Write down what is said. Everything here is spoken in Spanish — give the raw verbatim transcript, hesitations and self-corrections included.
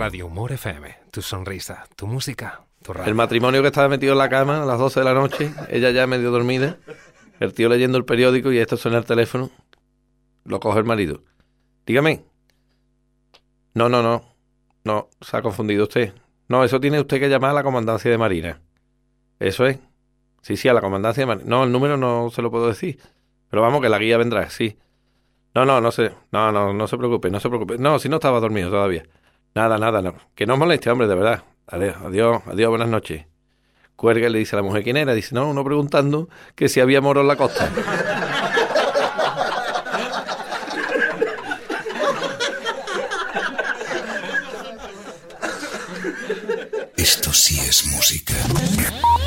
Radio Humor F M, tu sonrisa, tu música, tu radio. El matrimonio que estaba metido en la cama a las doce de la noche, ella ya medio dormida, el tío leyendo el periódico y esto suena el teléfono, lo coge el marido. Dígame. No, no, no, no, se ha confundido usted. No, eso tiene usted que llamar a la comandancia de Marina. Eso es. Sí, sí, a la comandancia de Marina. No, el número no se lo puedo decir. Pero vamos, que la guía vendrá, sí. No, no, no sé. No, no, no se preocupe, no se preocupe. No, si no estaba dormido todavía. Nada, nada, no. Que no moleste, hombre, de verdad. Adiós, adiós, adiós, buenas noches. Cuelga y le dice a la mujer quién era. Dice, no, uno preguntando que si había moro en la costa. Esto sí es música.